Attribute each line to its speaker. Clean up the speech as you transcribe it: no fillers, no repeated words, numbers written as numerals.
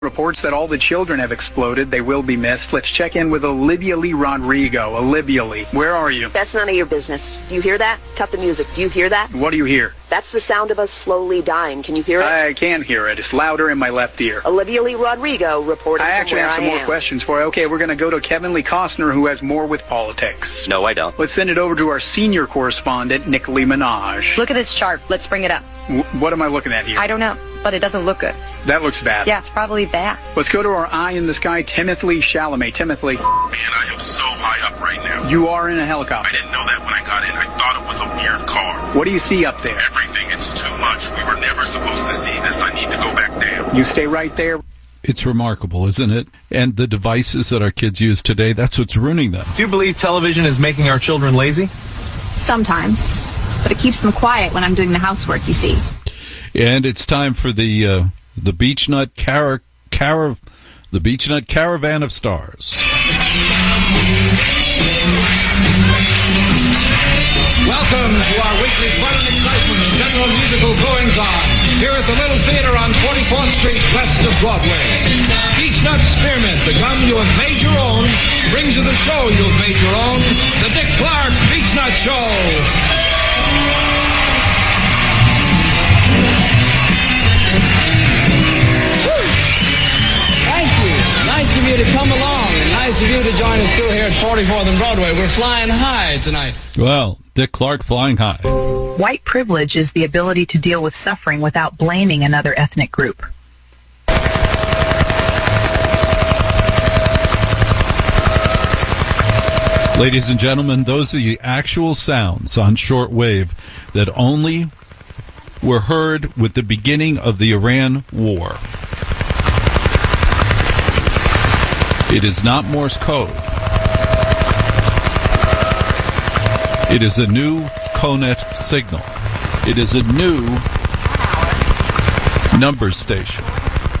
Speaker 1: Reports that all the children have exploded. They will be missed. Let's check in with Olivia Lee Rodrigo. Olivia Lee, where are you?
Speaker 2: That's none of your business. Do you hear that? Cut the music. Do you hear that?
Speaker 1: What do you hear?
Speaker 2: That's the sound of us slowly dying. Can you hear it?
Speaker 1: I can hear it. It's louder in my left ear.
Speaker 2: Olivia Lee Rodrigo reporting
Speaker 1: I actually have some more questions for you. Okay, we're going to go to Kevin Lee Costner, who has more with politics.
Speaker 3: No, I don't.
Speaker 1: Let's send it over to our senior correspondent, Nick Lee Minaj.
Speaker 4: Look at this chart. Let's bring it up.
Speaker 1: What am I looking at here?
Speaker 4: I don't know, but it doesn't look good.
Speaker 1: That looks bad.
Speaker 4: Yeah, it's probably bad.
Speaker 1: Let's go to our eye in the sky, Timothy Chalamet. Timothy.
Speaker 5: Man, I am so high up right now.
Speaker 1: You are in a helicopter.
Speaker 5: I didn't know that when I got in. I thought it was a weird car.
Speaker 1: What do you see up there?
Speaker 5: Everything. It's too much. We were never supposed to see this. I need to go back down.
Speaker 1: You stay right there.
Speaker 6: It's remarkable, isn't it? And the devices that our kids use today, that's what's ruining them.
Speaker 7: Do you believe television is making our children lazy?
Speaker 8: Sometimes. But it keeps them quiet when I'm doing the housework, you see.
Speaker 6: And it's time for the Beechnut the Beechnut Caravan of Stars.
Speaker 9: Welcome to our weekly fun and excitement and general musical goings-on here at the Little Theater on 44th Street west of Broadway. Beechnut Spearmint, the gum you have made your own, brings you the show you've made your own, the Dick Clark Beechnut Show.
Speaker 10: Nice of you to come along, and nice of you to join us through here at 44th and Broadway. We're flying high tonight.
Speaker 6: Well, Dick Clark flying high.
Speaker 11: White privilege is the ability to deal with suffering without blaming another ethnic group.
Speaker 6: Ladies and gentlemen, those are the actual sounds on shortwave that only were heard with the beginning of the Iran war. It is not Morse code. It is a new CONET signal. It is a new number station.